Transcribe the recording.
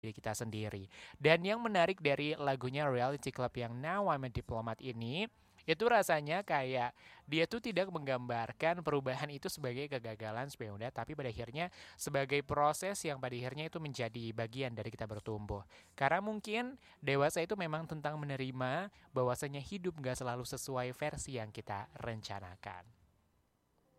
diri kita sendiri. Dan yang menarik dari lagunya Reality Club yang Now I'm a Diplomat ini, itu rasanya kayak dia tuh tidak menggambarkan perubahan itu sebagai kegagalan sepenuhnya, tapi pada akhirnya sebagai proses yang pada akhirnya itu menjadi bagian dari kita bertumbuh. Karena mungkin dewasa itu memang tentang menerima bahwasanya hidup gak selalu sesuai versi yang kita rencanakan.